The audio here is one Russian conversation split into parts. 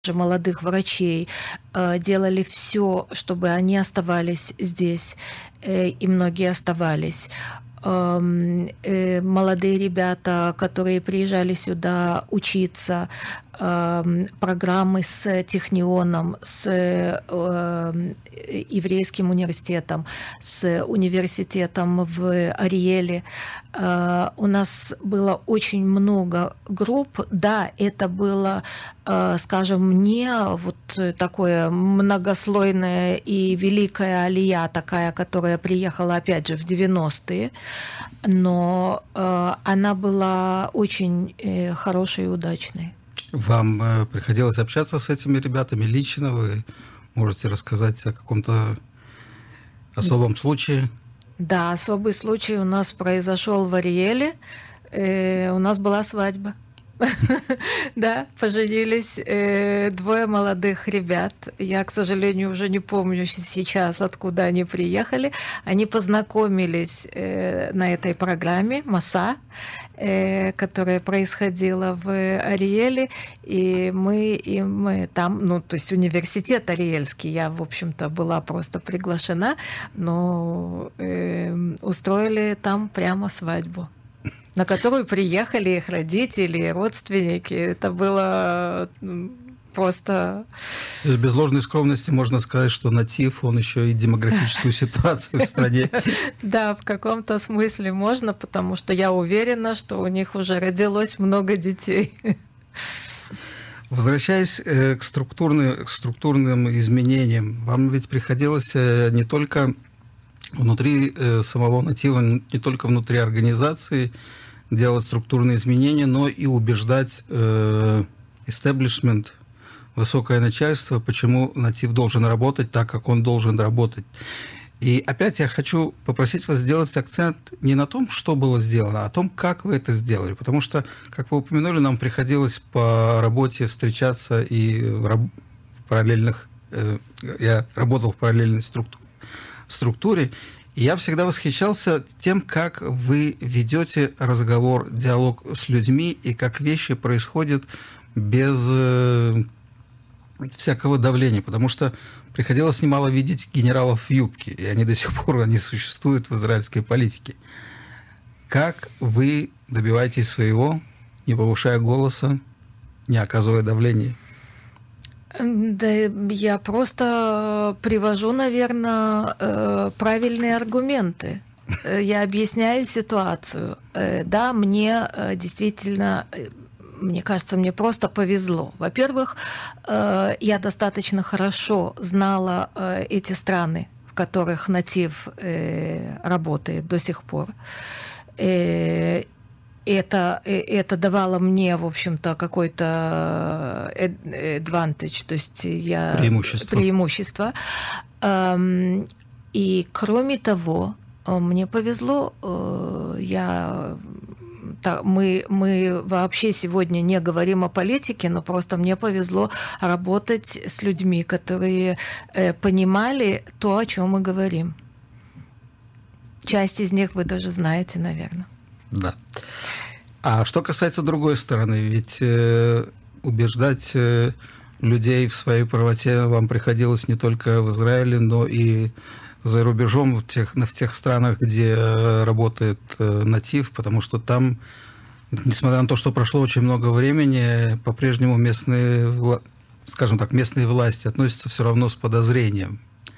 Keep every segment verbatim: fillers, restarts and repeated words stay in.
молодых врачей, делали все, чтобы они оставались здесь, и многие оставались. Молодые ребята, которые приезжали сюда учиться, программы с Технионом, с Еврейским университетом, с университетом в Ариэле. У нас было очень много групп. Да, это было, скажем, не вот такое многослойное и великая алия, такая, которая приехала, опять же, в девяностые, но она была очень хорошей и удачной. Вам э, приходилось общаться с этими ребятами лично? Вы можете рассказать о каком-то особом случае? Да, особый случай у нас произошел в Ариэле. Э, у нас была свадьба. Да, поженились двое молодых ребят. Я, к сожалению, уже не помню сейчас, откуда они приехали. Они познакомились на этой программе «Маса», которая происходила в Ариэле, и мы им там, ну, то есть университет Ариэльский, я, в общем-то, была просто приглашена, но устроили там прямо свадьбу, на которую приехали их родители, родственники. Это было просто... То есть без ложной скромности можно сказать, что Натив, он еще и демографическую ситуацию в стране. Да, в каком-то смысле можно, потому что я уверена, что у них уже родилось много детей. Возвращаясь к структурным, к структурным изменениям, вам ведь приходилось не только внутри самого Натива, не только внутри организации делать структурные изменения, но и убеждать истеблишмент, высокое начальство, почему Натив должен работать так, как он должен работать. И опять я хочу попросить вас сделать акцент не на том, что было сделано, а о том, как вы это сделали. Потому что, как вы упомянули, нам приходилось по работе встречаться и в параллельных... Я работал в параллельной структуре, структуре, и я всегда восхищался тем, как вы ведете разговор, диалог с людьми, и как вещи происходят без всякого давления, потому что приходилось немало видеть генералов в юбке, и они до сих пор они существуют в израильской политике. Как вы добиваетесь своего, не повышая голоса, не оказывая давления? Да, я просто привожу, наверное, правильные аргументы. Я объясняю ситуацию. Да, мне действительно... Мне кажется, мне просто повезло. Во-первых, я достаточно хорошо знала эти страны, в которых Натив работает до сих пор. Это, это давало мне, в общем-то, какой-то advantage, то есть я... преимущество. преимущество. И кроме того, мне повезло, я... Мы, мы вообще сегодня не говорим о политике, но просто мне повезло работать с людьми, которые э, понимали то, о чем мы говорим. Часть из них вы даже знаете, наверное. Да. А что касается другой стороны, ведь э, убеждать э, людей в своей правоте вам приходилось не только в Израиле, но и за рубежом, в тех, в тех странах, где работает Натив, потому что там, несмотря на то, что прошло очень много времени, по-прежнему местные, скажем так, местные власти относятся все равно с подозрением.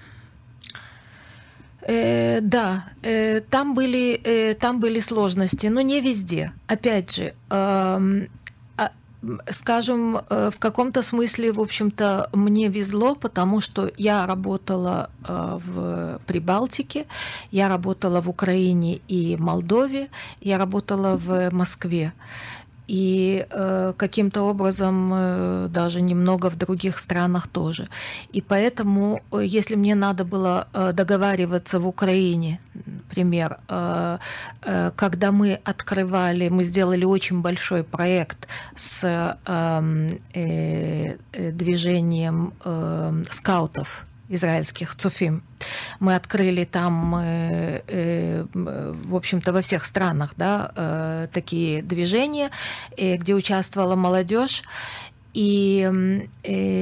Э, да, э, там были, э, там были сложности, но не везде. Опять же, э, скажем, в каком-то смысле, в общем-то, мне везло, потому что я работала в Прибалтике, я работала в Украине и Молдове, я работала в Москве. И э, каким-то образом э, даже немного в других странах тоже. И поэтому, если мне надо было э, договариваться в Украине, например, э, э, когда мы открывали, мы сделали очень большой проект с э, э, движением э, скаутов израильских Цуфим. Мы открыли там, э, э, в общем-то, во всех странах, да, э, такие движения, э, где участвовала молодежь. и